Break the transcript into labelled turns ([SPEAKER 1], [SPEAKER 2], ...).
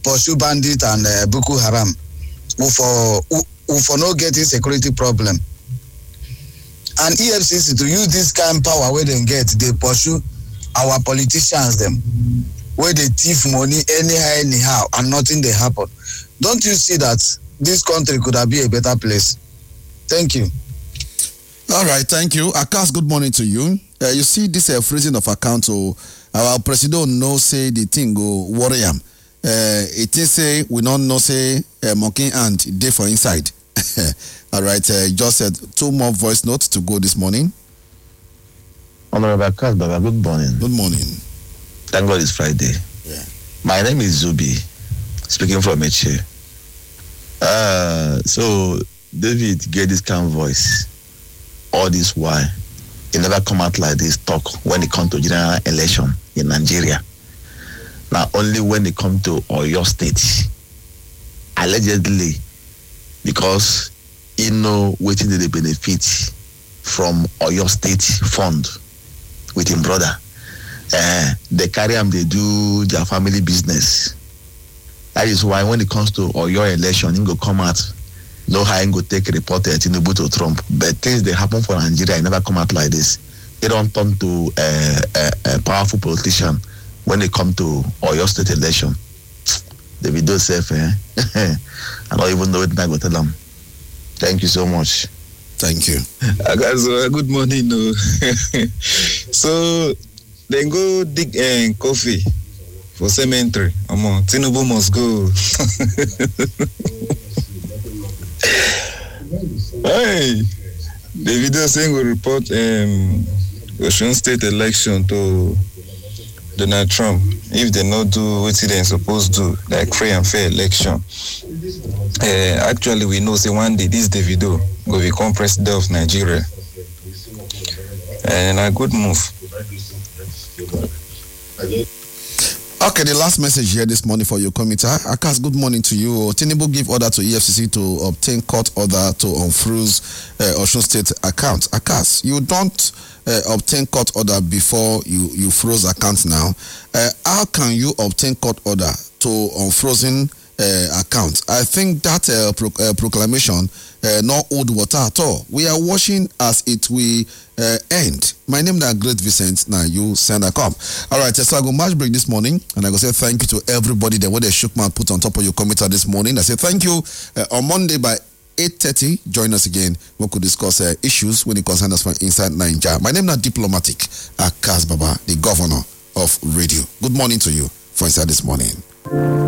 [SPEAKER 1] pursue bandit and Boko Haram. Who for no getting security problem. And EFCC to use this kind of power where they get, they pursue our politicians them, where they thief money anyhow, and nothing they happen. Don't you see that this country could have been a better place? Thank you.
[SPEAKER 2] All right, thank you. Akas, good morning to you. You see this freezing of account, so our president no say the thing go worry him. It is say we don't know say monkey and day for inside. All right, just said 2 more voice notes to go this morning.
[SPEAKER 3] Honorable Akas, Baba, good morning.
[SPEAKER 2] Good morning.
[SPEAKER 3] Thank God it's Friday.
[SPEAKER 2] Yeah.
[SPEAKER 3] My name is Zubi, speaking from Eche. So David get this kind of voice all this while. He never come out like this talk when it comes to general election in Nigeria. Now only when it comes to Oyo State, allegedly, because you know waiting to the benefit from Oyo State fund with him brother. They carry them, they do their family business. That is why when it comes to Oyo election, he go come out, no how he go take a report Tinubu to Trump. But things they happen for Nigeria, never come out like this. They don't turn to a powerful politician when it come to Oyo State election. They will do safe, I don't even know what I go tell them. Thank you so much.
[SPEAKER 2] Thank you.
[SPEAKER 4] Guys, good morning. So they go dig coffee for cemetery. Tinubu must go. Hey, the video saying will report Osun State election to Donald Trump if they not do what they supposed to do, like free and fair election. Actually, we know say one day this Davido will become president of Nigeria, and a good move.
[SPEAKER 2] Okay, the last message here this morning for your committee. Akas, good morning to you. Tinubu give order to EFCC to obtain court order to unfreeze Osun State account. Akas, you don't obtain court order before you froze accounts now. How can you obtain court order to unfrozen account? I think that proclamation not hold water at all. We are watching as it will end. My name is Great Vincent. Now you send a come. All right, so I go match break this morning, and I go say thank you to everybody that what they shook man put on top of your committee this morning. I say thank you. On Monday by 8:30, join us again. We could discuss issues when it concerns us from inside Nigeria. My name is Diplomatic Akas Baba, the governor of radio. Good morning to you for inside this morning.